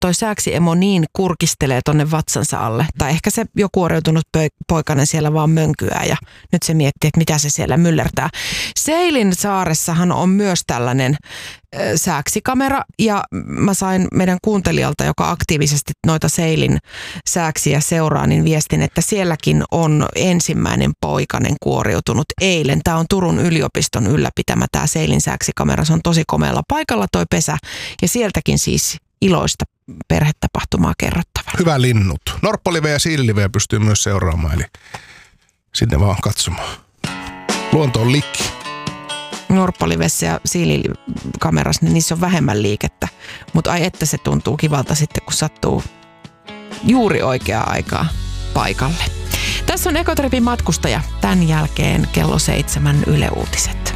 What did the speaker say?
toi sääksiemo niin kurkistelee tonne vatsansa alle. Tai ehkä se jo kuoriutunut poikainen siellä vaan mönkyää ja nyt se miettii, että mitä se siellä myllertää. Seilin saaressahan on myös tällainen sääksikamera ja mä sain meidän kuuntelijalta, joka aktiivisesti noita Seilin sääksiä seuraa, niin viestin, että sielläkin on ensimmäinen poikainen kuoriutunut eilen. Tämä on Turun yliopiston ylläpitämä tämä Seilin sääksikamera. Se on tosi komealla paikalla toi pesä ja sieltäkin siis iloista perhetapahtumaa kerrottavaa. Hyvä linnut. Norppaliveä ja siililiveä pystyy myös seuraamaan, eli sinne vaan katsomaan. Luonto on likki. Norppalivessä ja siilikamerassa, niin niissä on vähemmän liikettä. Mutta ai että se tuntuu kivalta sitten, kun sattuu juuri oikeaa aikaa paikalle. Tässä on Ekotripin matkustaja. Tämän jälkeen kello 7 Yle Uutiset.